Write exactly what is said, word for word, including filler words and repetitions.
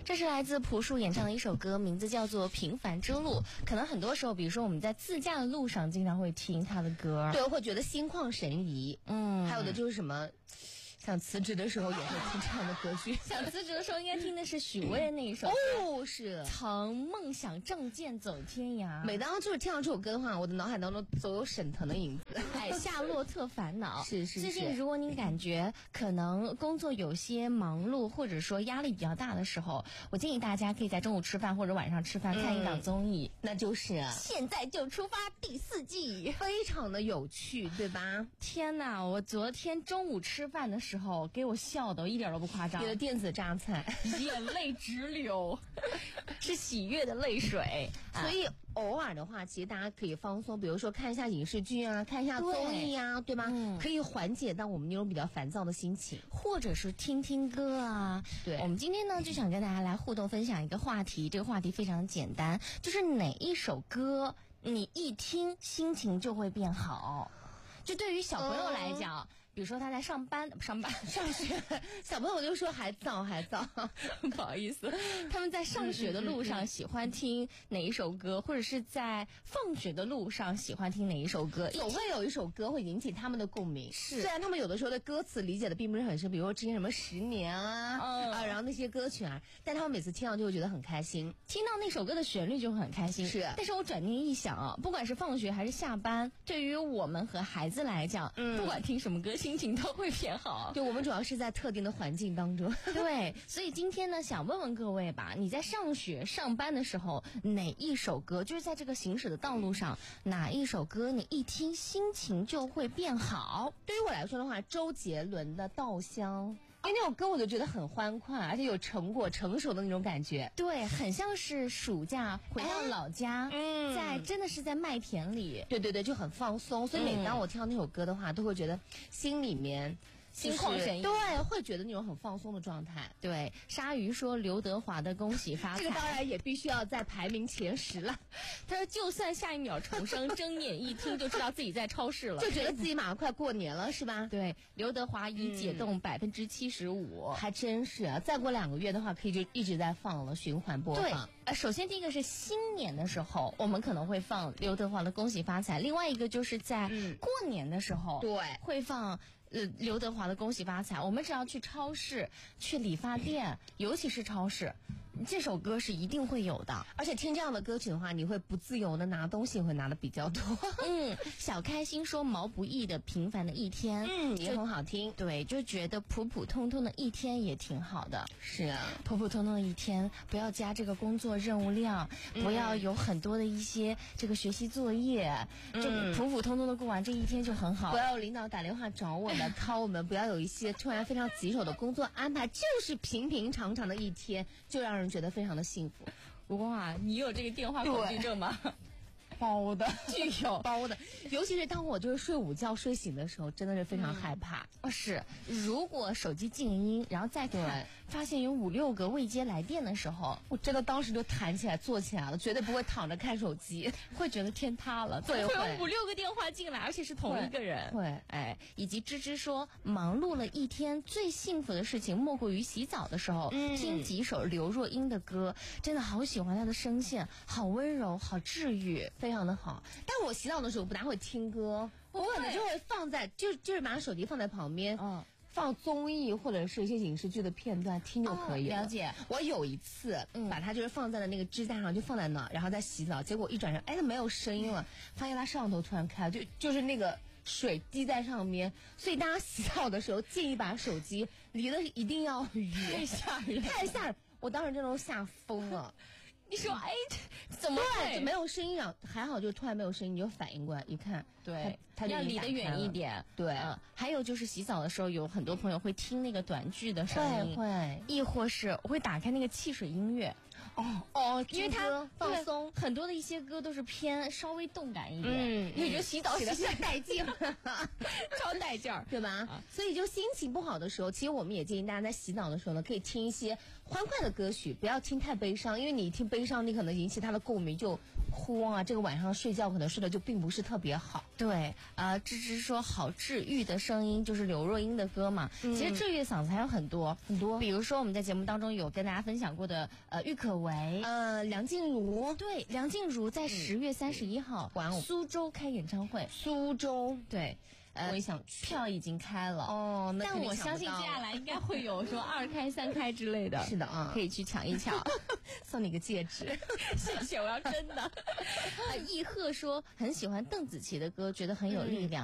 这是来自朴树演唱的一首歌，名字叫做《平凡之路》。可能很多时候，比如说我们在自驾的路上，经常会听他的歌， 对，会觉得心旷神怡。 嗯， 还有的就是什么。想辞职的时候也会听这样的歌曲。 想辞职的时候应该听的是许巍的那一首哦，是曾梦想仗剑走天涯。 每当就是听到这首歌的话，我的脑海当中总有沈腾的影子。 哎，夏洛特烦恼。 是是是。 最近如果你感觉可能工作有些忙碌，或者说压力比较大的时候，我建议大家可以在中午吃饭或者晚上吃饭、嗯、看一档综艺， 那就是啊， 现在就出发第四季， 非常的有趣，对吧？ 天哪，我昨天中午吃饭的时候给我笑的，我一点都不夸张， 你的电子榨菜， 眼泪直流，是喜悦的泪水。 所以偶尔的话，其实大家可以放松，比如说看一下影视剧啊，看一下综艺啊，对吧？嗯，可以缓解到我们那种比较烦躁的心情， 或者是听听歌啊。 对， 我们今天呢就想跟大家来互动分享一个话题，这个话题非常简单，就是哪一首歌你一听心情就会变好？就对于小朋友来讲。嗯，比如说他在上班、上班、 上学，小朋友就说还早还早， 不好意思，他们在上学的路上喜欢听哪一首歌，或者是在放学的路上喜欢听哪一首歌， 总会有一首歌会引起他们的共鸣。 是， 虽然他们有的时候的歌词理解的并不是很深，比如说之前什么十年啊、嗯、啊，然后那些歌曲啊，但他们每次听到就会觉得很开心， 听到那首歌的旋律就会很开心。 是， 但是我转念一想啊，不管是放学还是下班，对于我们和孩子来讲，嗯，不管听什么歌，心情都会变好。 对，我们主要是在特定的环境当中。 对，所以今天呢，想问问各位吧，你在上学、上班的时候，哪一首歌，就是在这个行驶的道路上，哪一首歌你一听心情就会变好？ 对于我来说的话，周杰伦的《稻香》。因为那首歌我就觉得很欢快，而且有成果成熟的那种感觉。 对，很像是暑假回到老家，嗯，在真的是在麦田里。 对对对，就很放松。所以每当我听到那首歌的话，都会觉得心里面心旷神怡， 对，会觉得那种很放松的状态。 对，鲨鱼说刘德华的《恭喜发财》， 这个当然也必须要在排名前十了。 他说，就算下一秒重生，睁眼一听就知道自己在超市了， 就觉得自己马上快过年了，是吧？ 对，刘德华已解冻百分之七十五， 还真是啊！再过两个月的话，可以就一直在放了，循环播放。 对，呃，首先第一个是新年的时候，我们可能会放刘德华的《恭喜发财》，另外一个就是在过年的时候， 对、 嗯，会放。呃，刘德华的《恭喜发财》，我们只要去超市、去理发店，尤其是超市，这首歌是一定会有的。 而且听这样的歌曲的话，你会不自由的拿东西，会拿的比较多。 嗯，小开心说毛不易的《平凡的一天》， 嗯，也很好听。 对，就觉得普普通通的一天也挺好的。 是啊， 普普通通的一天，不要加这个工作任务量，嗯、不要有很多的一些这个学习作业，嗯、就普普通通的过完这一天就很好。 不要有领导打电话找我们。靠我们不要有一些突然非常棘手的工作安排，就是平平常常的一天，就让人觉得非常的幸福。 不过啊，你有这个电话恐惧症吗？ 包的， 具有包的，尤其是当我就是睡午觉睡醒的时候，真的是非常害怕。 嗯、是，如果手机静音，然后再看，发现有五六个未接来电的时候， 我真的当时就弹起来坐起来了，绝对不会躺着看手机， 会觉得天塌了。 对， 会有五六个电话进来，而且是同一个人。 会， 哎，以及芝芝说，忙碌了一天，最幸福的事情莫过于洗澡的时候、嗯、听几首刘若英的歌，真的好喜欢她的声线，好温柔，好治愈。 非常的好，但我洗澡的时候不大会听歌，我可能就会放在，就就是把手机放在旁边，嗯，放综艺或者是一些影视剧的片段听就可以了。 哦、了解。 我有一次，嗯，把它就是放在了那个支架上，就放在那，然后再洗澡，结果一转身，哎，它没有声音了，发现它摄像头突然开了，就就是那个水滴在上面，所以大家洗澡的时候建议把手机离得一定要远， 太吓人， 太吓人，我当时真的吓疯了。 你说哎，怎么会没有声音啊？还好，就突然没有声音，你就反应过来，一看， 对， 它要离得远一点。 对、 嗯，还有就是洗澡的时候，有很多朋友会听那个短剧的声音， 会会， 亦或是我会打开那个汽水音乐。 哦哦， 因为它放松， 很多的一些歌都是偏稍微动感一点， 嗯， 你觉得洗澡洗的太带劲， 超带劲儿， 对吧？啊、所以就心情不好的时候，其实我们也建议大家在洗澡的时候呢，可以听一些欢快的歌曲，不要听太悲伤，因为你一听悲伤，你可能引起他的共鸣，就呼啊，这个晚上睡觉可能睡得就并不是特别好。 对，呃，芝芝说好治愈的声音就是刘若英的歌嘛，嗯、其实治愈嗓子还有很多很多， 比如说我们在节目当中有跟大家分享过的呃郁可唯， 呃梁静茹， 对，梁静茹在十月三十一号、 嗯、 苏州开演唱会， 苏州对。呃， 我也想去， 票已经开了哦，那但我相信接下来应该会有说二开、三开之类的。 是的啊， 可以去抢一抢， 送你个戒指， 谢谢，我要真的。呃，易鹤说很喜欢邓紫棋的歌，觉得很有力量。